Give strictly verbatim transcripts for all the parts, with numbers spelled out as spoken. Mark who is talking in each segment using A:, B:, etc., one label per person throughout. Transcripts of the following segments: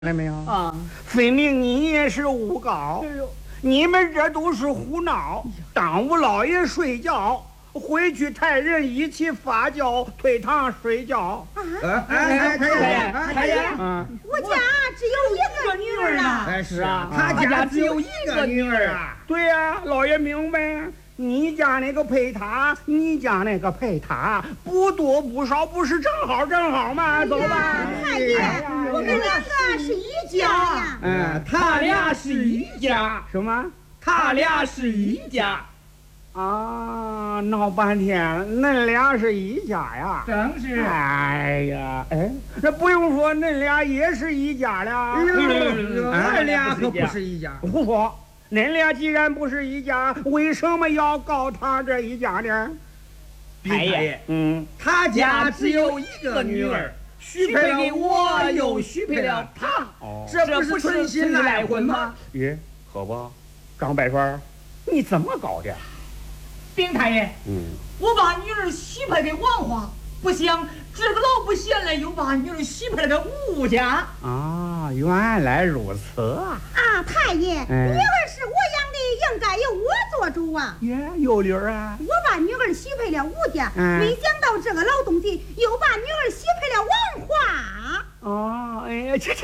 A: 来没有
B: 啊？
A: 分明你也是诬告，你们这都是胡闹，耽误老爷睡觉，回去派人一起发酵退堂睡觉。
C: 啊！哎哎，太爷，太爷，
A: 嗯，
D: 我家只有一个女儿啊！
C: 哎是啊，他家只有一个女儿啊。
A: 对呀、啊，老爷明白。你家那个配他，你家那个配他，不多不少，不是正好正好吗？走吧，
D: 太爷，我们两个是一家呀。
C: 嗯，他俩是一家。
A: 什么？
C: 他俩是一家。
A: 啊，闹半天，恁俩是一家呀？
C: 正是。
A: 哎呀，哎，那不用说，恁俩也是一家了。
C: 俺俩可不是一家。
A: 胡说！恁俩既然不是一家，为什么要告他这一家呢？
C: 太爷，
A: 嗯，
C: 他家只有一个女儿，许配给我，又许配了他，
A: 哦，
C: 这不是存心赖婚吗？
A: 咦，可不，张百川，你怎么搞的？
B: 禀太爷，
A: 嗯，
B: 我把女儿许配给王华，不想这个老不贤来，又把女儿许配了给吴家。
A: 啊，原来如此啊！
D: 啊，太爷，
A: 哎、
D: 女儿是我养的，应该由我做主啊！
A: 耶，有理儿啊！
D: 我把女儿许配了吴家，
A: 嗯、
D: 没想到这个老东西又把女儿许配了王华。
A: 哦，哎呀，这这，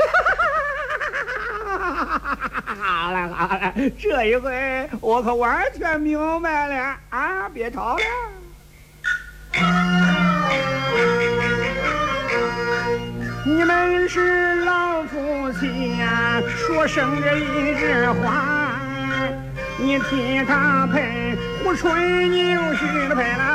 A: 好了好了，这一回我可完全明白了啊！别吵了。你们是老夫妻呀，说生着一枝花，你替他配，我吹牛须配了。